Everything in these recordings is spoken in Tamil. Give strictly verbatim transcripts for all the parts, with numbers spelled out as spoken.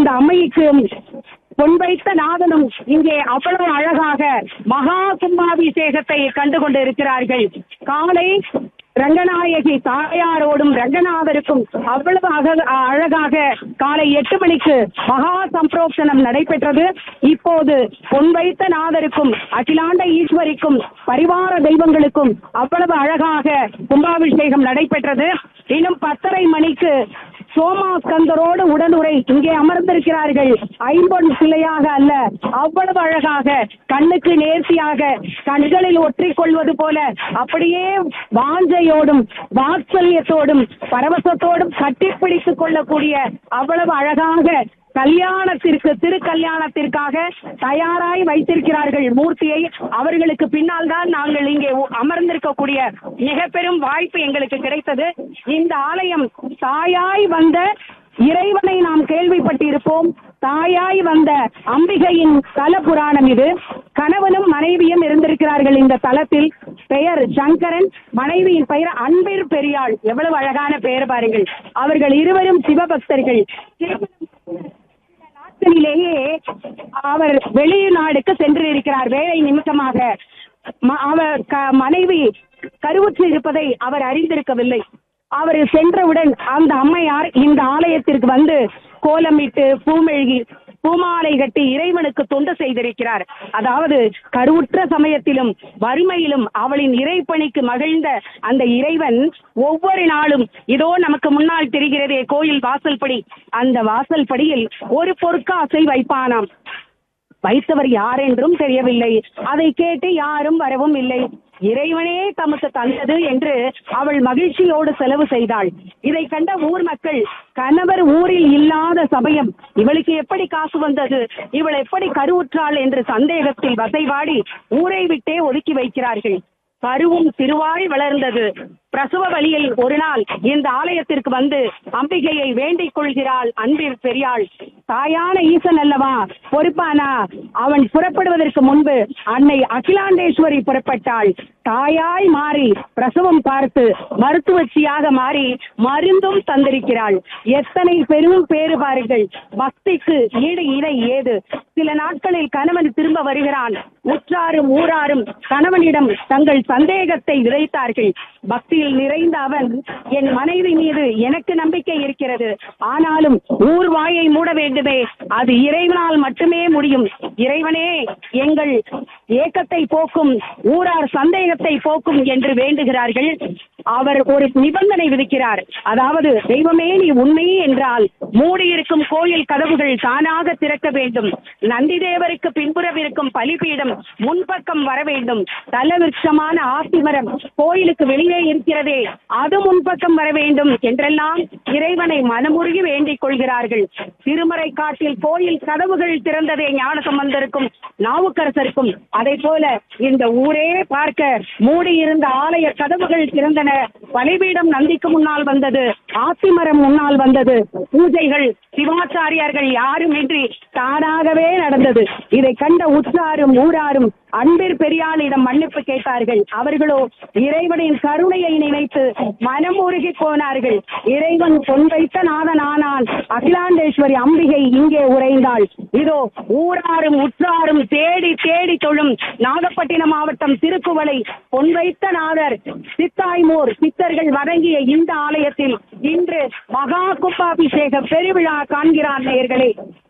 அந்த அம்மைக்கு பொன் வைத்த நாதனும் இங்கே அவ்வளவு அழகாக மகா கும்பாபிஷேகத்தை கண்டு கொண்டு இருக்கிறார்கள். காலை ரங்கநாயகி தாயாரோடும் ரங்கநாதருக்கும் அவ்வளவு அழகாக காலை எட்டு மணிக்கு மகா சம்பிரோக்ஷனம் நடைபெற்றது. இப்போது பொன் வைத்த நாதருக்கும் அகிலாண்ட ஈஸ்வரிக்கும் பரிவார தெய்வங்களுக்கும் அவ்வளவு அழகாக கும்பாபிஷேகம் நடைபெற்றது. இன்னும் பத்தரை மணிக்கு சோமாஸ்கந்தரோடு உடனுரை இங்கே அமர்ந்திருக்கிறார்கள். ஐம்பொன் சிலையாக அல்ல, அவ்வளவு அழகாக கண்ணுக்கு நேர்த்தியாக கண்களில் ஒற்றிக் கொள்வது போல அப்படியே வாஞ்சையோடும் வாத்சல்யத்தோடும் பரவசத்தோடும் கட்டிப்பிடித்துக் கொள்ளக்கூடிய அவ்வளவு அழகாக கல்யாணத்திற்கு திருக்கல்யாணத்திற்காக தயாராய் வைத்திருக்கிறார்கள் மூர்த்தியை. அவர்களுக்கு பின்னால் தான் நாங்கள் இங்கே அமர்ந்திருக்கக்கூடிய மிக பெரும் வாய்ப்பு எங்களுக்கு கிடைத்தது. இந்த ஆலயம் தாயாய் வந்த இறைவனை நாம் கேள்விப்பட்டிருப்போம். தாயாய் வந்த அம்பிகையின் தல புராணம் இது. கணவனும் மனைவியும் இருந்திருக்கிறார்கள் இந்த தலத்தில். பெயர் சங்கரன், மனைவியின் பெயர் அன்பிற் பெரியாள். எவ்வளவு அழகான பெயர் பாருங்கள். அவர்கள் இருவரும் சிவபக்தர்கள். நாட்களிலேயே அவர் வெளிநாடுக்கு சென்று இருக்கிறார் வேலை நிமித்தமாக. அவர் மனைவி கருவுற்று இருப்பதை அவர் அறிந்திருக்கவில்லை. அவர் சென்றவுடன் அந்த அம்மையார் இந்த ஆலயத்திற்கு வந்து கோலமிட்டு பூமெழுகி பூமாலை கட்டி இறைவனுக்கு தொண்டு செய்திருக்கிறார். அதாவது கருவுற்ற சமயத்திலும் வறுமையிலும் அவளின் இறைப்பணிக்கு மகிழ்ந்த அந்த இறைவன் ஒவ்வொரு நாளும் இதோ நமக்கு முன்னால் தெரிகிறதே கோயில் வாசல்படி, அந்த வாசல்படியில் ஒரு பொற்காசை வைப்பானாம். வைத்தவர் யார் என்றும் தெரியவில்லை. அதை கேட்டு யாரும் வரவும் இல்லை. இறைவனே தமக்கு தந்தது என்று அவள் மகிழ்ச்சியோடு செலவு செய்தாள். இதை கண்ட ஊர் மக்கள், கணவர் ஊரில் இல்லாத சமயம் இவளுக்கு எப்படி காசு வந்தது, இவள் எப்படி கருவுற்றாள் என்று சந்தேகத்தில் வசைவாடி ஊரை விட்டே ஒதுக்கி வைக்கிறார்கள். கருவும் திருவாய் வளர்ந்தது. பிரசவ வழியில் ஒரு நாள் இந்த ஆலயத்திற்கு வந்து அம்பிகையை வேண்டிக் கொள்கிறாள் அன்பிற் பெரியாள். தாயான ஈசன் அல்லவா பொறுப்பானா? அவன் புறப்படுவதற்கு முன்பு அன்னை அகிலாண்டேஸ்வரி புறப்பட்டாள். தாயாய் மாறி பிரசவம் பார்த்து மருத்துவச்சியாக மாறி மருந்தும் தந்திருக்கிறாள். எத்தனை பெரும் பேறு பாருங்கள். பக்திக்கு ஈடு இணை ஏது? சில நாட்களில் கணவன் திரும்ப வருகிறான். உற்றாரும் ஊராரும் கணவனிடம் தங்கள் சந்தேகத்தை விதைத்தார்கள். பக்தியில் நிறைந்த அவன், என் மனைவி மீது எனக்கு நம்பிக்கை இருக்கிறது, ஆனாலும் ஊர் வாயை மூட வேண்டுமே, அது இறைவனால் மட்டுமே முடியும். இறைவனே எங்கள் ஏக்கத்தை போக்கும், ஊரார் சந்தேகத்தை போக்கும் என்று வேண்டுகிறார்கள். அவர் ஒரு நிபந்தனை விதிக்கிறார். அதாவது, தெய்வமே நீ உண்மை என்றால் மூடியிருக்கும் கோயில் கதவுகள் தானாக திறக்க வேண்டும். நந்தி தேவருக்கு பின்புறம் இருக்கும் பலிபீடம் முன்பக்கம் வர வேண்டும். தலவிருட்சமான ஆத்திமரம் கோயிலுக்கு வெளியே இருக்கிறதே அது முன்பக்கம் வர வேண்டும் என்றெல்லாம் இறைவனை மனமுருகி வேண்டிக் கொள்கிறார்கள். திருமறை காட்டில் கோயில் கதவுகள் திறந்ததே ஞானசம்பந்தருக்கும் நாவுக்கரசருக்கும். அதை போல இந்த ஊரே பார்க்க மூடியிருந்த ஆலய கதவுகள் திறந்தன. பலிபீடம் நந்திக்கு முன்னால் வந்தது, ஆத்திமரம் முன்னால் வந்தது. பூஜைகள் சிவாச்சாரியார்கள் யாரும் இன்றி தானாகவே நடந்தது. இதை கண்ட உற்றாரும் ஊராரும் அன்பிற் பெரியாளிடம் மன்னிப்பு கேட்டார்கள். அவர்களோ இறைவனின் கருணையை நினைத்து மனம் உருகி போனார்கள். இறைவன் பொன் வைத்த நாதனானான். அகிலாண்டேஸ்வரி அம்பிகை இங்கே உறைந்தாள். இதோ ஊராரும் உற்றாரும் தேடி தேடி தொழும் நாகப்பட்டினம் மாவட்டம் திருக்குவளை பொன் வைத்த நாதர் சித்தாய்மூர் சித்தர்கள் வழங்கிய இந்த ஆலயத்தில் இன்று மகா கும்பாபிஷேக பெருவிழா காண்கிறார் நேயர்களே.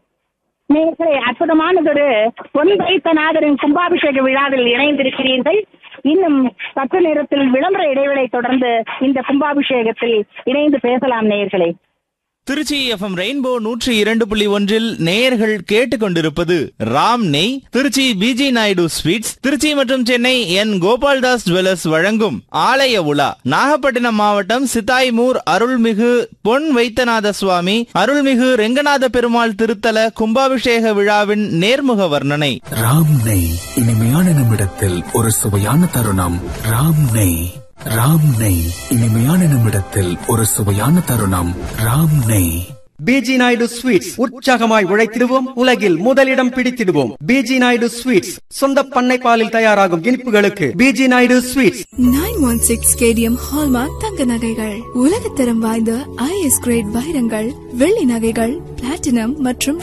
நேயர்களே, அற்புதமானதொரு பொன் வைத்த நாதரின் கும்பாபிஷேக விழாவில் இணைந்திருக்கிறீர்கள். இன்னும் சற்று நேரத்தில் விளம்பர இடைவேளை தொடர்ந்து இந்த கும்பாபிஷேகத்தில் இணைந்து பேசலாம் நேயர்களே. திருச்சி எஃப்எம் ரெயின்போ நூற்றி இரண்டு புள்ளி ஒன்றில் நேயர்கள் கேட்டுக்கொண்டிருப்பது ராம் நெய், திருச்சி பிஜி நாயுடு ஸ்வீட்ஸ், திருச்சி மற்றும் சென்னை என் கோபால்தாஸ் ஜுவல்லர்ஸ் வழங்கும் ஆலய உலா. நாகப்பட்டினம் மாவட்டம் சித்தாய்மூர் அருள்மிகு பொன் வைத்தநாத சுவாமி அருள்மிகு ரெங்கநாத பெருமாள் திருத்தல கும்பாபிஷேக விழாவின் நேர்முக வர்ணனை. ராம் நெய், இனிமையான நிமிடத்தில் ஒரு சுவையான தருணம். ராம் நெய் ராம் நெய், இனிமையான நிமிடத்தில் ஒரு சுவையான தருணம். ராம் நெய். பிஜி நாயுடு ஸ்வீட்ஸ், உற்சாகமாய் உழைத்திடுவோம், உலகில் முதலிடம் பிடித்திடுவோம். பிஜி நாயுடு ஸ்வீட்ஸ், சொந்த பண்ணை பாலில் தயாராகும் இனிப்புகளுக்கு PG Naidu sweets. Nine one six KTM hallmark தங்க நகைகள், உலகத்தரம் வாய்ந்த ஐஎஸ் கிரேட் வைரங்கள், வெள்ளி நகைகள், பிளாட்டினம் மற்றும்